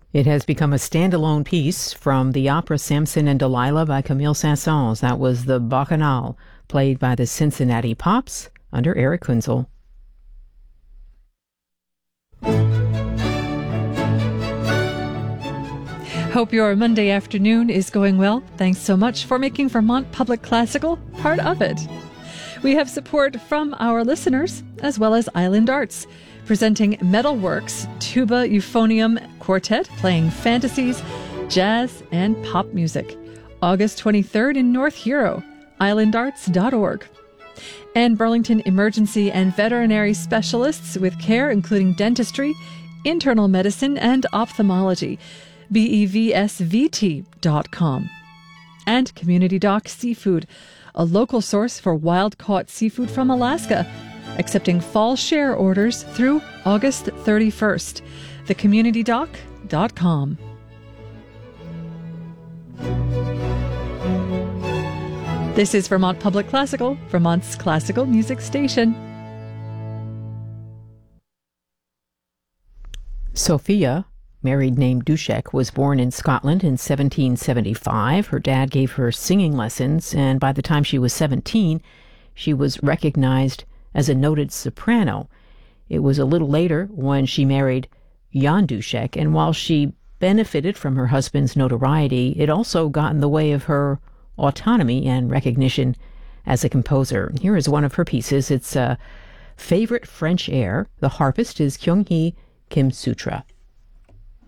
It has become a standalone piece from the opera Samson and Delilah by Camille Saint-Saëns. That was the Bacchanal, played by the Cincinnati Pops under Eric Kunzel. Hope your Monday afternoon is going well. Thanks so much for making Vermont Public Classical part of it. We have support from our listeners, as well as Island Arts, presenting Metalworks Tuba Euphonium Quartet, playing fantasies, jazz, and pop music. August 23rd in North Hero, islandarts.org. And Burlington Emergency and Veterinary Specialists with care including dentistry, internal medicine, and ophthalmology. BEVSVT.com. And Community Dock Seafood, a local source for wild-caught seafood from Alaska, accepting fall share orders through August 31st. thecommunitydock.com. This is Vermont Public Classical, Vermont's classical music station. Sophia, married name Dushek, was born in Scotland in 1775. Her dad gave her singing lessons, and by the time she was 17, she was recognized as a noted soprano. It was a little later when she married Jan Dushek, and while she benefited from her husband's notoriety, it also got in the way of her autonomy and recognition as a composer. Here is one of her pieces. It's a favorite French air. The harpist is Kyung-hee Kim Sutra.